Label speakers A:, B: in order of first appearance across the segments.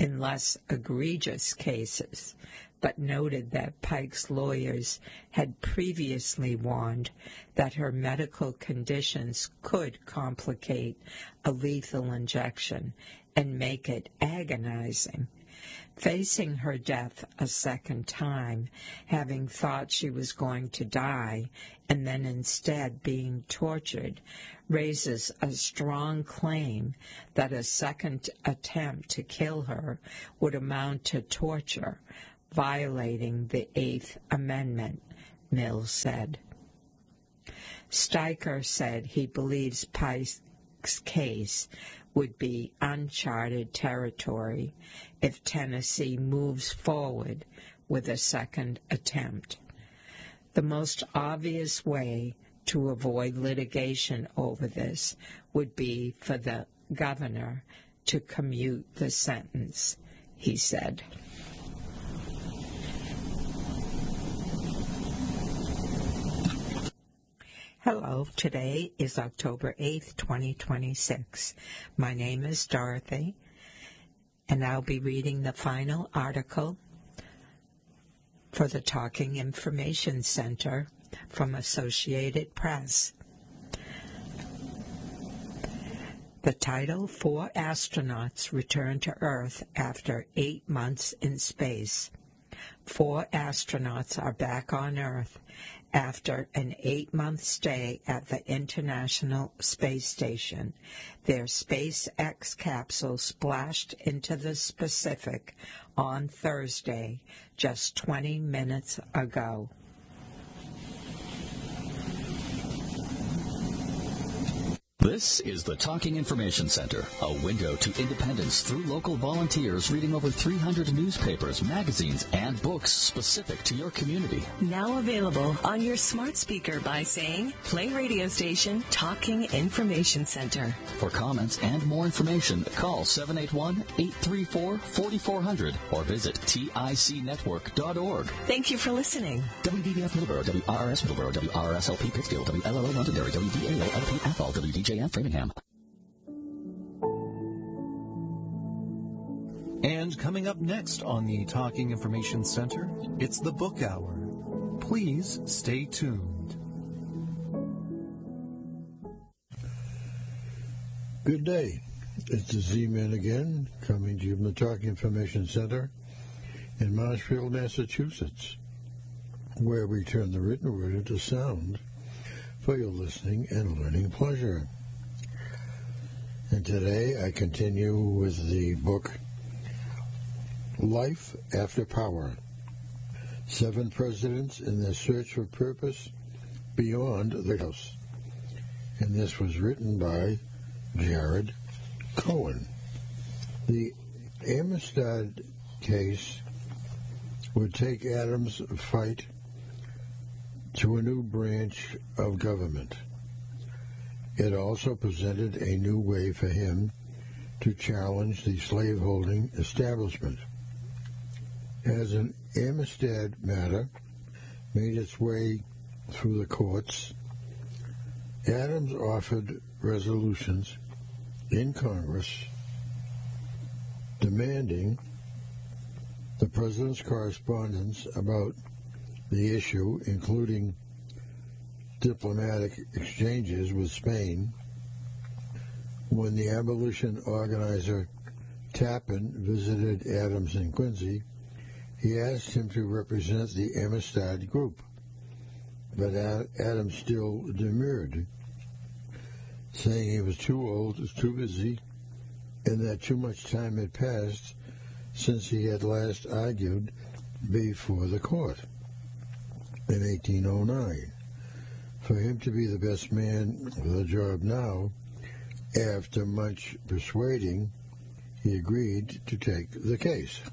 A: in less egregious cases, but noted that Pike's lawyers had previously warned that her medical conditions could complicate a lethal injection and make it agonizing. Facing her death a second time, having thought she was going to die and then instead being tortured, raises a strong claim that a second attempt to kill her would amount to torture, violating the Eighth Amendment, Mills said. Steiker said he believes Pike's case would be uncharted territory if Tennessee moves forward with a second attempt. The most obvious way to avoid litigation over this would be for the governor to commute the sentence, he said. Hello, today is October 8th, 2026. My name is Dorothy, and I'll be reading the final article for the Talking Information Center from Associated Press. The title, 4 Astronauts Return to Earth After 8 Months in Space. 4 astronauts are back on Earth after an 8-month stay at the International Space Station. Their SpaceX capsule splashed into the Pacific on Thursday, just 20 minutes ago.
B: This is the Talking Information Center, a window to independence through local volunteers reading over 300 newspapers, magazines, and books specific to your community.
C: Now available on your smart speaker by saying, play radio station Talking Information Center.
B: For comments and more information, call 781-834-4400 or visit ticnetwork.org.
C: Thank you for listening.
B: WDBF Middleborough, WRRS Middleborough, WRSLP Pittsfield, WLLO Londonderry, WVAO-LP Athol, WDJF Framingham.
D: And coming up next on the Talking Information Center, it's the Book Hour. Please stay tuned.
E: Good day. It's the Z-Man again, coming to you from the Talking Information Center in Marshfield, Massachusetts, where we turn the written word into sound for your listening and learning pleasure. And today I continue with the book Life After Power, 7 Presidents in Their Search for Purpose Beyond the House. And this was written by Jared Cohen. The Amistad case would take Adams' fight to a new branch of government. It also presented a new way for him to challenge the slaveholding establishment. As an Amistad matter made its way through the courts, Adams offered resolutions in Congress demanding the president's correspondence about the issue, including diplomatic exchanges with Spain. When the abolition organizer Tappan visited Adams in Quincy, he asked him to represent the Amistad group, but Adams still demurred, saying he was too old, too busy, and that too much time had passed since he had last argued before the court in 1809. For him to be the best man for the job now, after much persuading, he agreed to take the case.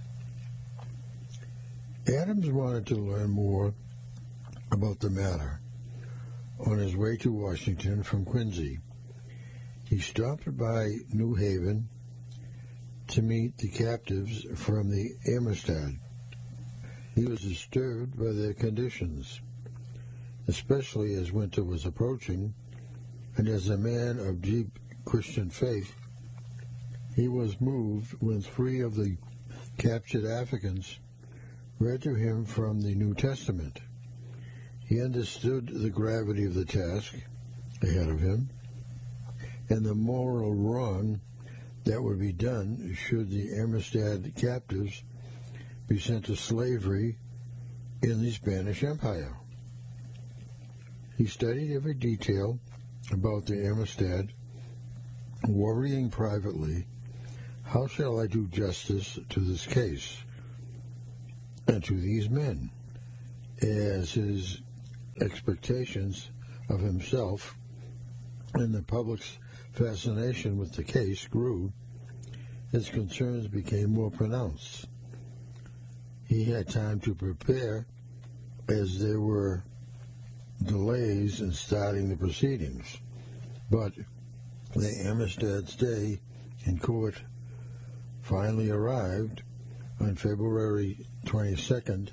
E: Adams wanted to learn more about the matter. On his way to Washington from Quincy, he stopped by New Haven to meet the captives from the Amistad. He was disturbed by their conditions, especially as winter was approaching, and as a man of deep Christian faith, He was moved when 3 of the captured Africans read to him from the New Testament. He understood the gravity of the task ahead of him and the moral wrong that would be done should the Amistad captives be sent to slavery in the Spanish Empire. He studied every detail about the Amistad, worrying privately, how shall I do justice to this case and to these men, as his expectations of himself and the public's fascination with the case grew, his concerns became more pronounced. He had time to prepare as there were delays in starting the proceedings, but the Amistad's day in court finally arrived on February 22nd,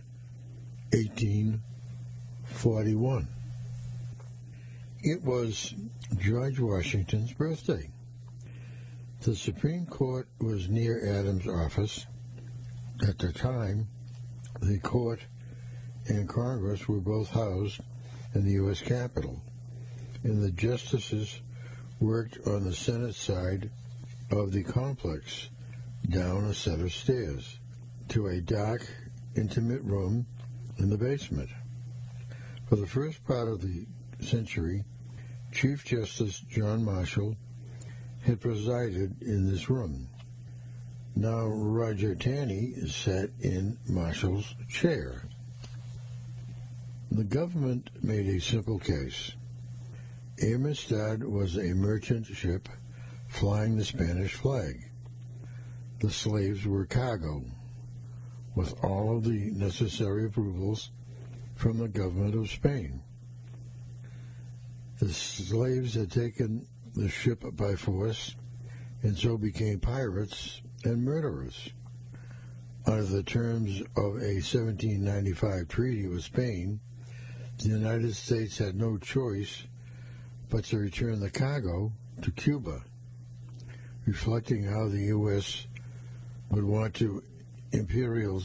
E: 1841. It was George Washington's birthday. The Supreme Court was near Adams' office. At the time, the court and Congress were both housed in the U.S. Capitol, and the justices worked on the Senate side of the complex, down a set of stairs, to a dark, intimate room in the basement. For the first part of the century, Chief Justice John Marshall had presided in this room. Now Roger Taney sat in Marshall's chair. The government made a simple case. Amistad was a merchant ship flying the Spanish flag. The slaves were cargo, with all of the necessary approvals from the government of Spain. The slaves had taken the ship by force and so became pirates and murderers. Under the terms of a 1795 treaty with Spain, the United States had no choice but to return the cargo to Cuba, reflecting how the U.S. would want Imperial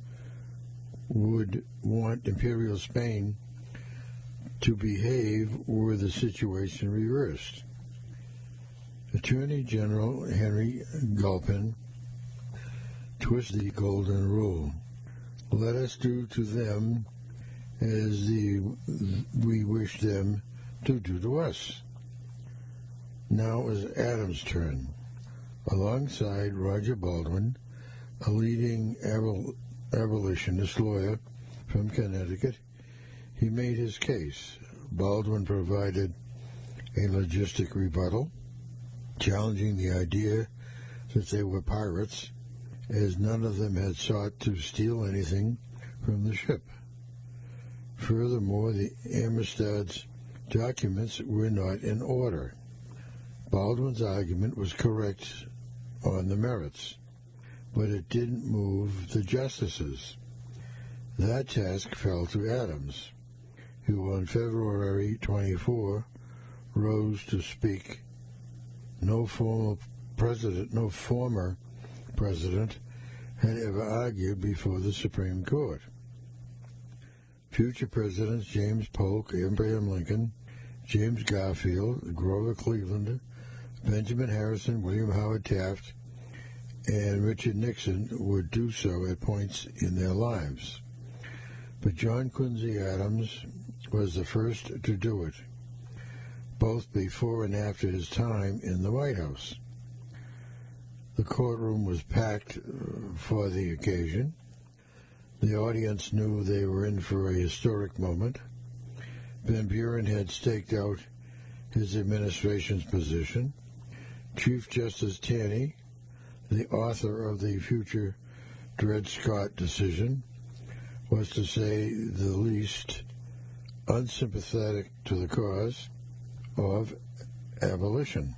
E: Spain to behave were the situation reversed. Attorney General Henry Gulpin twisted the golden rule. Let us do to them as we wish them to do to us. Now it was Adams' turn. Alongside Roger Baldwin, a leading abolitionist lawyer from Connecticut, he made his case. Baldwin provided a logistic rebuttal, challenging the idea that they were pirates, as none of them had sought to steal anything from the ship. Furthermore, the Amistad's documents were not in order. Baldwin's argument was correct on the merits, but it didn't move the justices. That task fell to Adams, who on February 24 rose to speak. No former president had ever argued before the Supreme Court. Future presidents James Polk, Abraham Lincoln, James Garfield, Grover Cleveland, Benjamin Harrison, William Howard Taft, and Richard Nixon would do so at points in their lives. But John Quincy Adams was the first to do it, both before and after his time in the White House. The courtroom was packed for the occasion. The audience knew they were in for a historic moment. Van Buren had staked out his administration's position. Chief Justice Taney, the author of the future Dred Scott decision, was, to say the least, unsympathetic to the cause of abolition.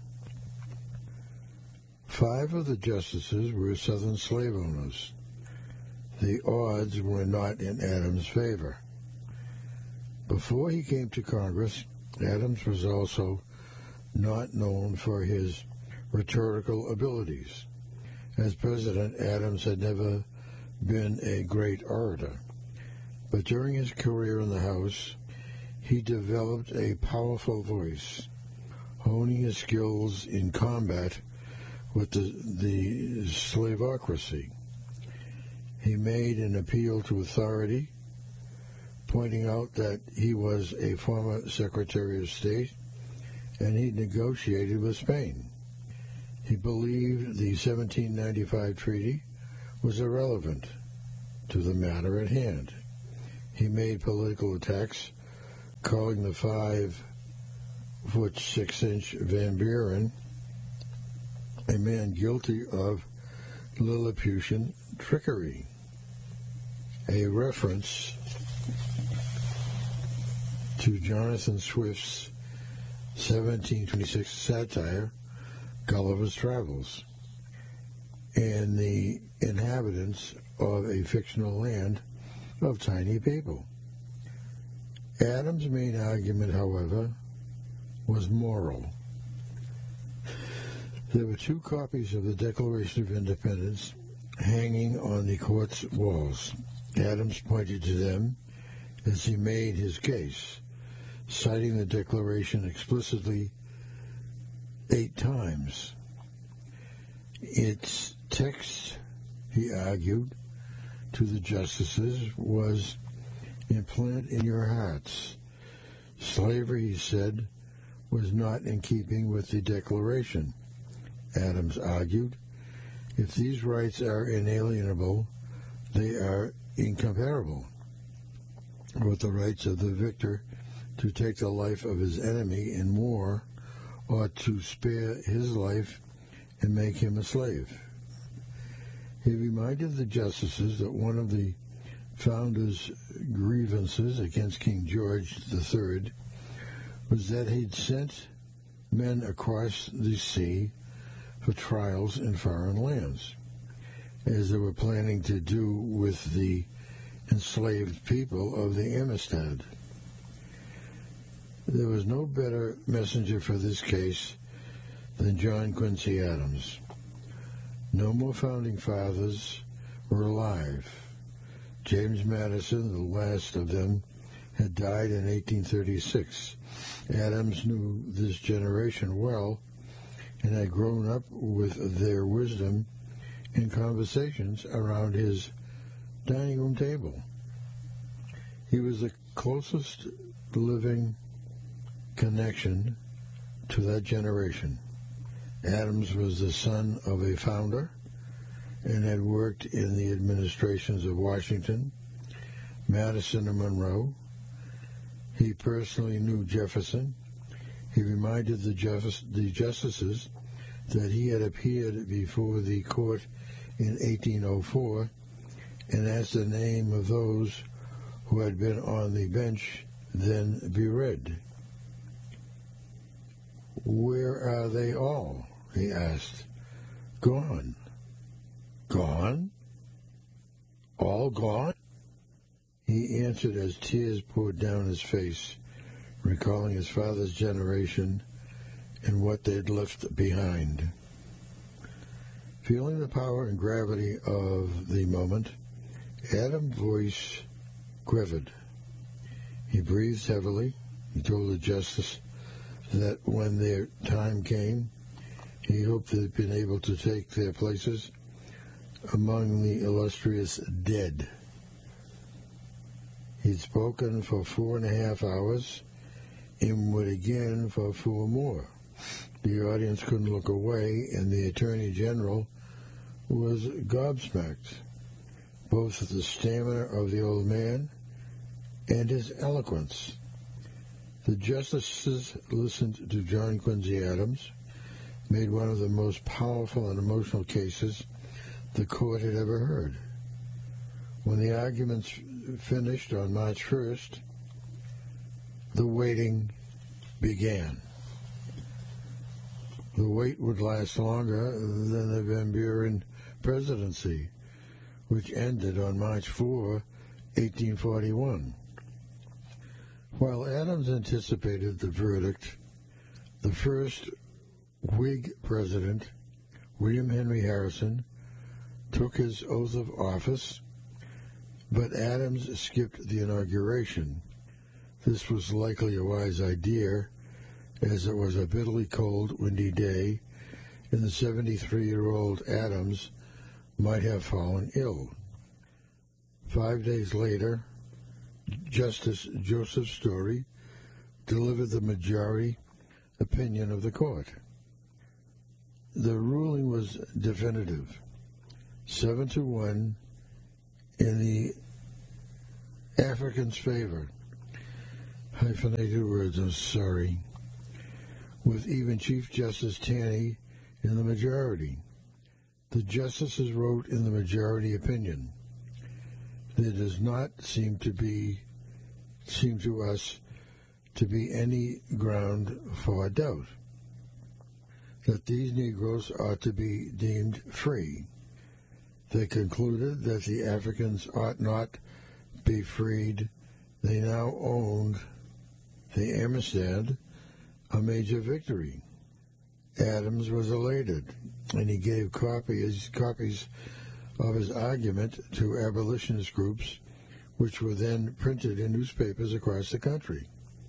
E: 5 of the justices were Southern slave owners. The odds were not in Adams' favor. Before he came to Congress, Adams was also not known for his rhetorical abilities. As president, Adams had never been a great orator, but during his career in the House, he developed a powerful voice, honing his skills in combat with the slavocracy. He made an appeal to authority, pointing out that he was a former Secretary of State and he negotiated with Spain. He believed the 1795 treaty was irrelevant to the matter at hand. He made political attacks, calling the 5-foot 6-inch Van Buren a man guilty of Lilliputian trickery, a reference to Jonathan Swift's 1726 satire, Gulliver's Travels, and the inhabitants of a fictional land of tiny people. Adams' main argument, however, was moral. There were 2 copies of the Declaration of Independence hanging on the court's walls. Adams pointed to them as he made his case, citing the Declaration explicitly 8 times. Its text, he argued to the justices, was implant in your hearts. Slavery, he said, was not in keeping with the Declaration. Adams argued, if these rights are inalienable, they are incomparable with the rights of the victor to take the life of his enemy in war or to spare his life and make him a slave. He reminded the justices that one of the founders' grievances against King George III was that he'd sent men across the sea for trials in foreign lands, as they were planning to do with the enslaved people of the Amistad. There was no better messenger for this case than John Quincy Adams. No more founding fathers were alive. James Madison, the last of them, had died in 1836. Adams knew this generation well and had grown up with their wisdom in conversations around his dining room table. He was the closest living connection to that generation. Adams was the son of a founder and had worked in the administrations of Washington, Madison, and Monroe. He personally knew Jefferson. He reminded the justices that he had appeared before the court in 1804 and asked the name of those who had been on the bench then be read. Where are they all? He asked. Gone. Gone? All gone? He answered as tears poured down his face, recalling his father's generation and what they'd left behind. Feeling the power and gravity of the moment, Adam's voice quivered. He breathed heavily. He told the justice that when their time came, he hoped they'd been able to take their places among the illustrious dead. He'd spoken for 4.5 hours and would again for 4 more. The audience couldn't look away, and the Attorney General was gobsmacked, both at the stamina of the old man and his eloquence. The justices listened to John Quincy Adams, made one of the most powerful and emotional cases the court had ever heard. When the arguments finished on March 1st, the waiting began. The wait would last longer than the Van Buren presidency, which ended on March 4, 1841. While Adams anticipated the verdict, the first Whig president, William Henry Harrison, took his oath of office, but Adams skipped the inauguration. This was likely a wise idea, as it was a bitterly cold, windy day, and the 73-year-old Adams might have fallen ill. 5 days later, Justice Joseph Story delivered the majority opinion of the court. The ruling was definitive, 7-1 in the Africans' favor. Hyphenated words, I'm sorry. With even Chief Justice Taney in the majority. The justices wrote in the majority opinion, there does not seem to us to be any ground for doubt that these Negroes ought to be deemed free. They concluded that the Africans ought not be freed. They now owned the Amistad, a major victory. Adams was elated, and he gave copies of his argument to abolitionist groups, which were then printed in newspapers across the country.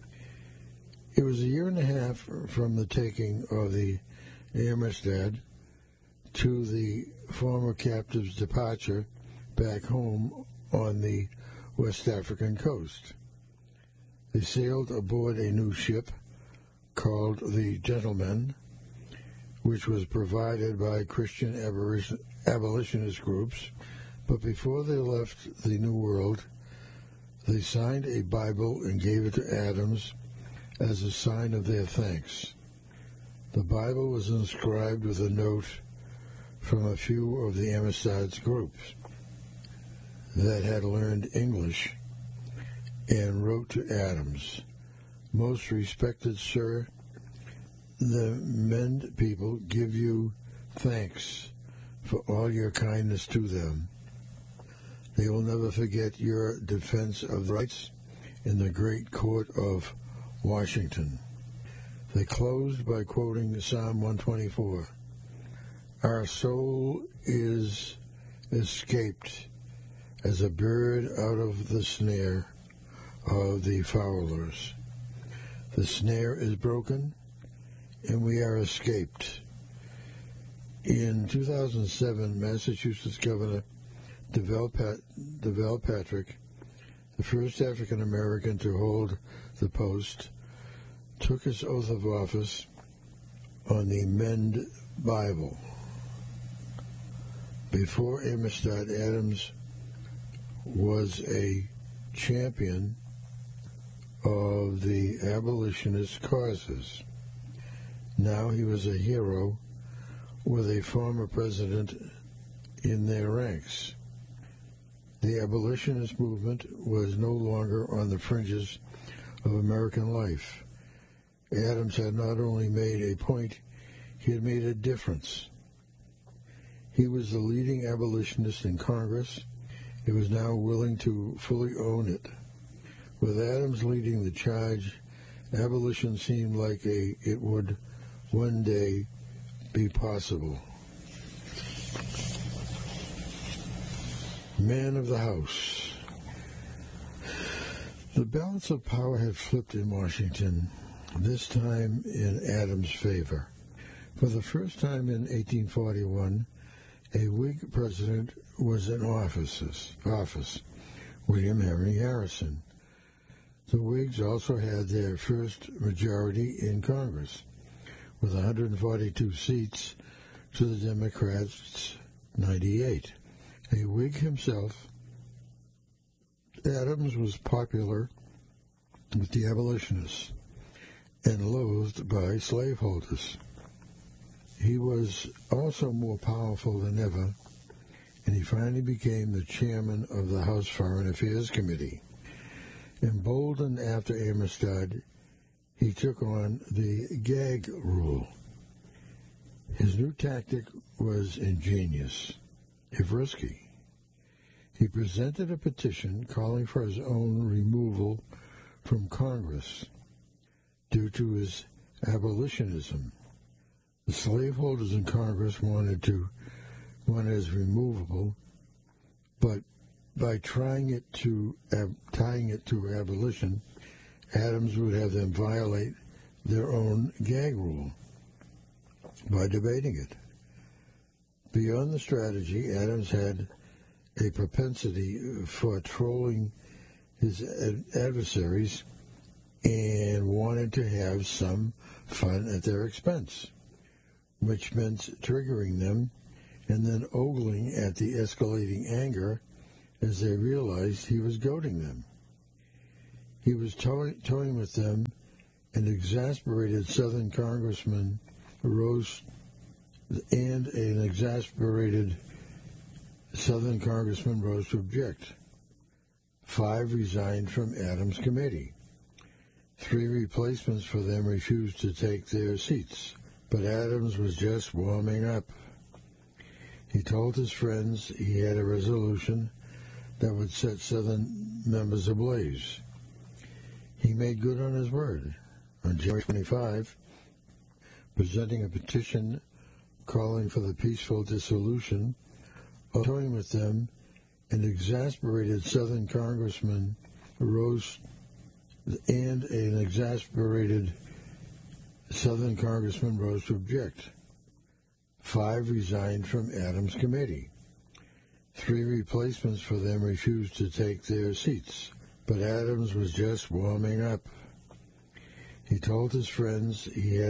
E: It was a year and a half from the taking of the Amistad to the former captives' departure back home on the West African coast. They sailed aboard a new ship called the Gentleman, which was provided by Christian abolitionist groups, but before they left the New World, they signed a Bible and gave it to Adams as a sign of their thanks. The Bible was inscribed with a note from a few of the Amistad's groups that had learned English and wrote to Adams, "Most respected sir, the Mend people give you thanks for all your kindness to them. They will never forget your defense of rights in the great court of Washington." They closed by quoting Psalm 124. Our soul is escaped as a bird out of the snare of the fowlers. The snare is broken, and we are escaped. In 2007, Massachusetts Governor DeVal Patrick, the first African-American to hold the post, took his oath of office on the Mend Bible. Before Amistad, Adams was a champion of the abolitionist causes. Now he was a hero with a former president in their ranks. The abolitionist movement was no longer on the fringes of American life. Adams had not only made a point, he had made a difference. He was the leading abolitionist in Congress. He was now willing to fully own it. With Adams leading the charge, abolition seemed like it would one day be possible. Man of the House. The balance of power had flipped in Washington, this time in Adams' favor. For the first time in 1841, a Whig president was in office, William Henry Harrison. The Whigs also had their first majority in Congress, with 142 seats to the Democrats' 98. A Whig himself, Adams was popular with the abolitionists and loathed by slaveholders. He was also more powerful than ever, and he finally became the chairman of the House Foreign Affairs Committee. Emboldened after Amistad, he took on the gag rule. His new tactic was ingenious, if risky. He presented a petition calling for his own removal from Congress due to his abolitionism. The slaveholders in Congress wanted to one is removable, but by tying it to abolition, Adams would have them violate their own gag rule by debating it. Beyond the strategy, Adams had a propensity for trolling his adversaries and wanted to have some fun at their expense, which meant triggering them and then ogling at the escalating anger as they realized he was goading them. He was toying with them, and exasperated Southern Congressman rose to object. 5 resigned from Adams' committee. 3 replacements for them refused to take their seats, but Adams was just warming up. He told his friends he had a resolution that would set Southern members ablaze. He made good on his word. On January 25, presenting a petition calling for the peaceful dissolution, toying with them, an exasperated Southern Congressman rose to object. 5 resigned from Adams' committee. 3 replacements for them refused to take their seats, but Adams was just warming up. He told his friends he had